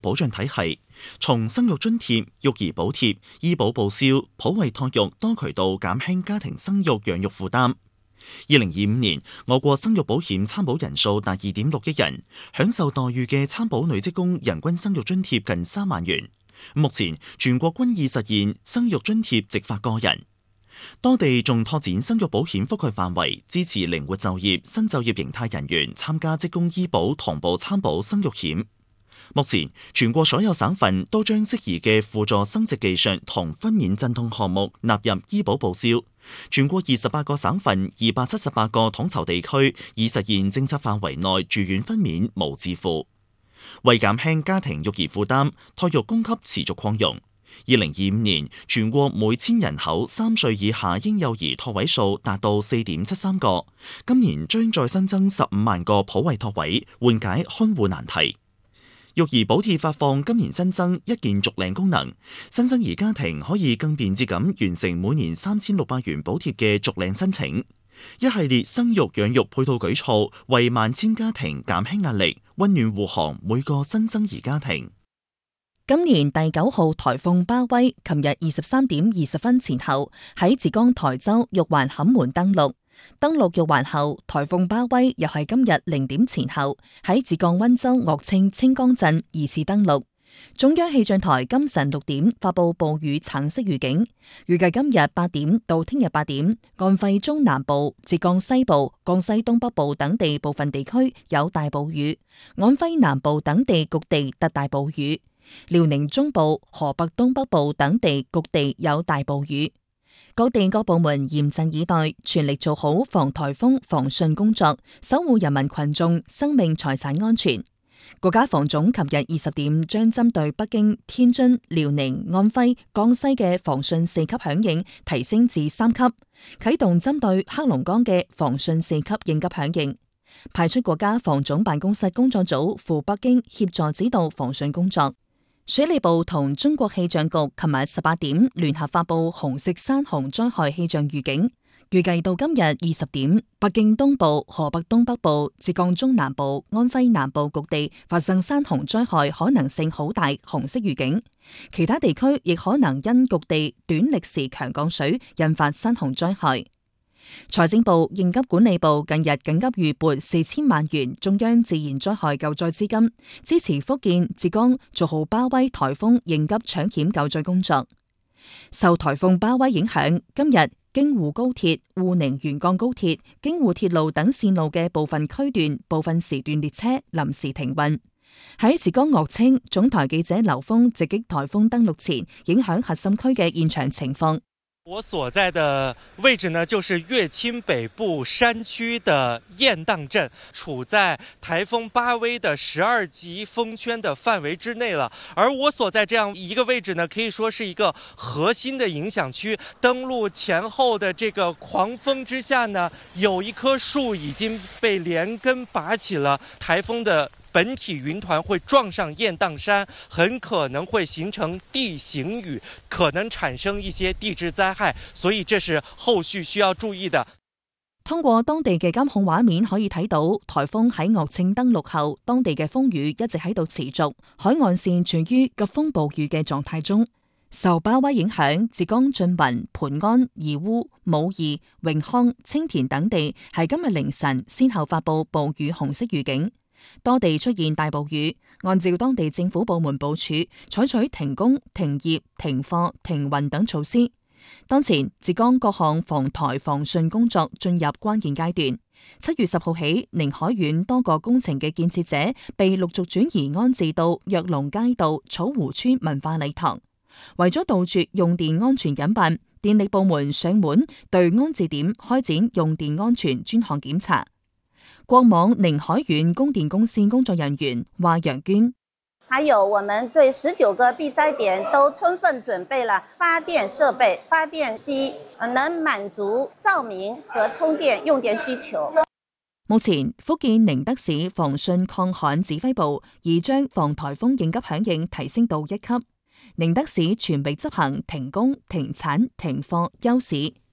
保障體系，從生育津貼、育兒補貼、醫保報銷、普惠托育多渠道減輕家庭生育養育負擔。2025年，我國生育保險參保人數達2.6億人，享受待遇嘅參保女職工人均生育津貼近3萬元。目前，全國均已實現生育津貼直發個人。多地仲拓展生育保險覆蓋範圍，支持靈活就業、新就業形態人員參加職工醫保同步參保生育險。目前，全國所有省份都將適宜嘅輔助生殖技術同分娩鎮痛項目納入醫保報銷。全國28個省份、278個統籌地區已實現政策範圍內住院分娩無自付。為減輕家庭育兒負擔，托育供給持續擴容。2025年，全國每千人口3歲以下嬰幼兒托位數達到4.73個，今年將再新增15萬個普惠托位，緩解看護難題。育兒補貼發放今年新增一鍵續領功能，新生兒家庭可以更便捷咁完成每年3600元補貼嘅續領申請。一系列生育養育配套舉措，為萬千家庭減輕壓力，溫暖護航每個新生兒家庭。 今年第9號颱風巴威，琴日23點20分前後喺浙江台州玉環坎門登陸。登陸玉環後，颱風巴威又係今日0點前後喺浙江溫州樂清清江鎮2次登陸。中央氣象台今晨6點發布暴雨橙色預警，預計今日8點到聽日8點，安徽中南部、浙江西部、江西東北部等地部分地區有大暴雨，安徽南部等地局地特大暴雨。遼寧中部、河北東北部等地局地有大暴雨，各地各部門嚴陣以待，全力做好防颱風防汛工作，守護人民群眾生命財產安全。國家防總琴日20點將針對北京、天津、遼寧、安徽、江西嘅防汛4級響應提升至3級，啟動針對黑龍江嘅防汛4級應急響應，派出國家防總辦公室工作組赴北京協助指導防汛工作。水利部同中國氣象局琴日18點聯合發布紅色山洪災害氣象預警，預計到今日20點，北京東部、河北東北部、浙江中南部、安徽南部局地發生山洪災害可能性好大，紅色預警。其他地區亦可能因局地短歷時強降水引發山洪災害。財政部、應急管理部近日緊急預撥4000萬元中央自然災害救災資金，支持福建、浙江做好巴威颱風應急搶險救災工作。受颱風巴威影響，今日京滬高鐵、滬寧沿江高鐵、京滬鐵路等線路嘅部分區段、部分時段列車臨時停運。喺浙江樂清，總台記者劉峰直擊颱風登陸前影響核心區嘅現場情況。 我所在的位置呢，就是樂清北部山區的雁蕩鎮，處在颱風巴威的12級風圈的範圍之內了。而我所在這樣一個位置呢，可以說是一個核心的影響區。登陸前後的這個狂風之下呢，有一棵樹已經被連根拔起了，颱風的本體雲團會撞上雁蕩山，很可能會形成地形雨，可能產生一些地質災害，所以這是後續需要注意的。 通過當地嘅監控畫面可以睇到，颱風喺樂清登陸後，當地嘅風雨一直喺度持續，海岸線處於急風暴雨嘅狀態中。受巴威影響，浙江縉雲、盤安、義烏、武義、榮康、青田等地喺今日凌晨先後發布暴雨紅色預警。多地出現大暴雨，按照當地政府部門部署，採取停工、停業、停課、停運等措施。當前，浙江各項防颱防汛工作進入關鍵階段。7月10號起，寧海縣多個工程嘅建設者被陸續轉移安置到躍龍街道草湖村文化禮堂。為咗杜絕用電安全隱患，電力部門上門對安置點開展用電安全專項檢查。國網寧海縣供電公司工作人員華楊娟， 還有我們對19個避災點都充分準備了發電設備、發電機，能滿足照明和充電用電需求。 目前，福建寧德市防汛抗旱指揮部已將防颱風應急響應提升到1級，寧德市全域執行停工、停產、停課、休市。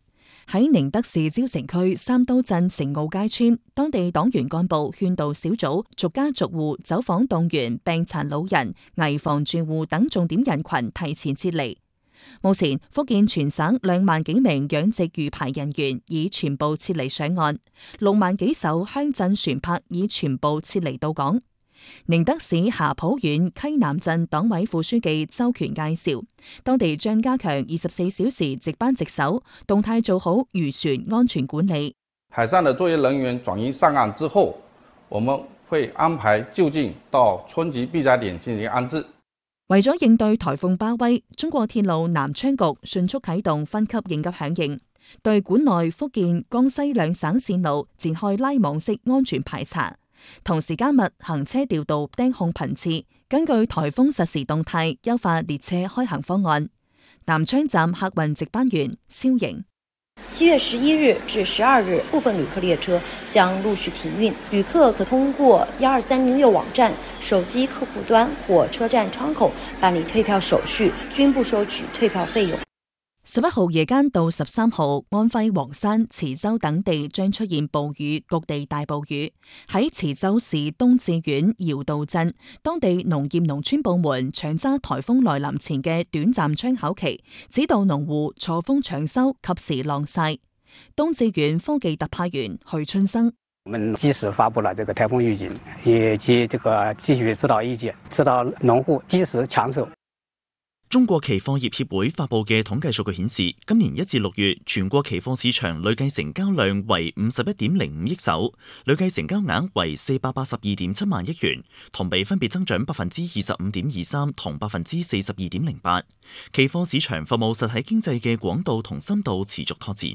喺寧德市蕉城區三都鎮成澳街村，當地黨員幹部勸導小組逐家逐戶走訪動員病殘老人、危房住戶等重點人群，提前撤離。目前，福建全省2萬幾名養殖漁排人員已全部撤離上岸，6萬幾艘鄉鎮船舶已全部撤離到港。寧德市霞浦縣溪南鎮黨委副書記周權介紹，當地將加強24小時值班值守，動態做好漁船安全管理。 海上的作業人員轉移上岸之後，我們會安排就近到村級避災點進行安置。 為咗應對颱風巴威，中國鐵路南昌局迅速啟動分級應急響應，對管內福建、江西2省線路展開拉網式安全排查，同時加密行車調度盯控頻次，根據颱風實時動態優化列車開行方案。南昌站客運值班員蕭瑩 7月11日至12日，部分旅客列車將陸續停運，旅客可通過12306網站、手機客戶端或車站窗口辦理退票手續，均不收取退票費用。 11號夜間到13號，安徽黃山、磁州等地將出現暴雨，局地大暴雨。喺磁州市東志縣堯道鎮，當地農業農村部門搶揸颱風來臨前嘅短暫窗口期，指導農戶錯峰搶收，及時晾曬。東志縣科技特派員許春生： 我們及時發布了這個颱風預警，以及這個繼續指導意見，指導農戶及時搶收。 中國期貨業協會發布嘅統計數據顯示，今年1至6月全國期貨市場累計成交量為51.05億手，累計成交額為482.7萬億元，同比分別增長25.23%同42.08%。期貨市場服務實體經濟嘅廣度同深度持續拓展。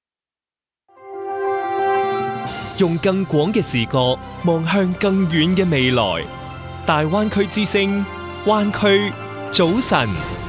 用更廣嘅視角望向更遠嘅未來，大灣區之聲，灣區早晨，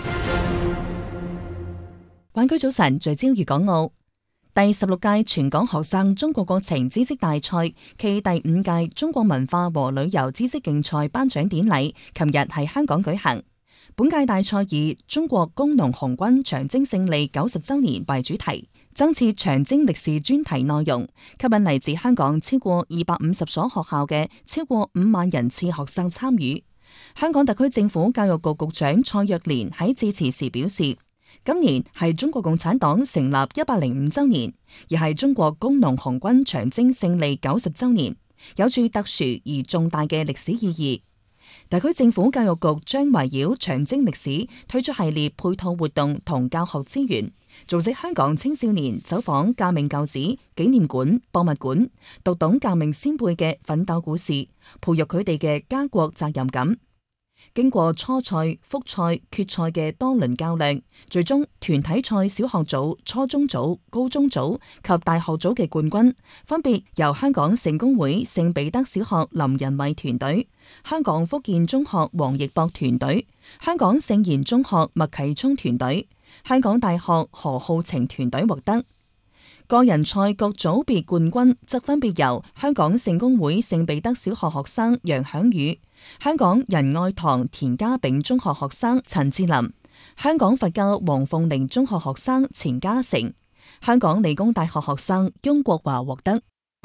灣區早晨聚焦粵港澳。第16屆全港學生中國國情知識大賽暨第5屆中國文化和旅遊知識競賽頒獎典禮，琴日喺香港舉行。本屆大賽以中國工農紅軍長征勝利90週年為主題，增設長征歷史專題內容，吸引嚟自香港超過250所學校嘅超過5萬人次學生參與。香港特區政府教育局局長蔡若蓮喺致辭時表示，今年係中國共產黨成立105週年，亦係中國工農紅軍長征勝利90週年，有住特殊而重大嘅歷史意義。特區政府教育局將圍繞長征歷史推出系列配套活動同教學資源，組織香港青少年走訪革命舊址、紀念館、博物館，讀懂革命先輩嘅奮鬥故事，培育佢哋嘅家國責任感。經過初賽、複賽、決賽嘅多輪較量，最終團體賽小學組、初中組、高中組及大學組嘅冠軍，分別由香港聖公會聖彼得小學林仁偉團隊、香港福建中學黃奕博團隊、香港聖言中學麥啟聰團隊、香港大學何浩晴團隊獲得。個人賽各組別冠軍則分別由香港聖公會聖彼得小學學生楊響宇、香港仁愛堂田家炳中學學生陳志林、香港佛教黃鳳玲中學學生錢嘉誠、香港理工大學學生翁國華獲得。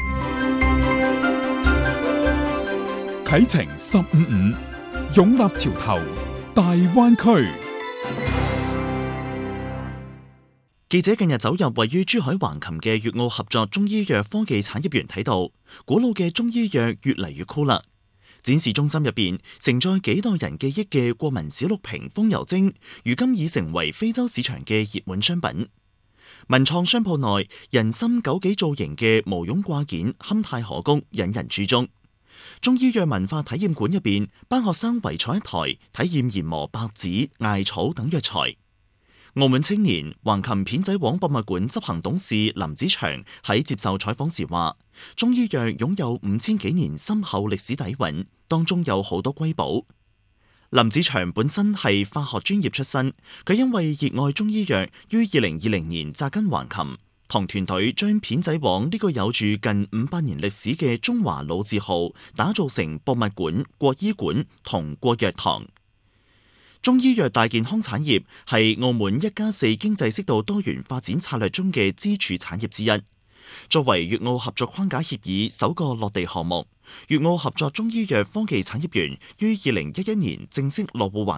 啟程155，擁立潮頭，大灣區。 記者近日走入位於珠海橫琴嘅粵澳合作中醫藥科技產業園，睇到古老嘅中醫藥越嚟越酷啦。展示中心入邊承載幾代人記憶嘅國民小綠瓶風油精，如今已成為非洲市場嘅熱門商品。文創商鋪內人參枸杞造型嘅毛絨掛件堪太可谷，引人注目。中醫藥文化體驗館入邊，班學生圍坐一台，體驗研磨白芷、艾草等藥材。澳門青年橫琴片仔癀博物館執行董事林子祥喺接受採訪時話，中醫藥擁有5000幾年深厚歷史底蘊，當中有好多瑰寶。林子祥本身係化學專業出身，佢因為熱愛中醫藥，於2020年扎根橫琴，同團隊將片仔癀呢個有住近500年歷史嘅中華老字號打造成博物館、國醫館同國藥堂。 中醫藥大健康產業係澳門1+4經濟適度多元發展策略中嘅支柱產業之一。作為粵澳合作框架協議首個落地項目，粵澳合作中醫藥科技產業園於2011年正式落戶橫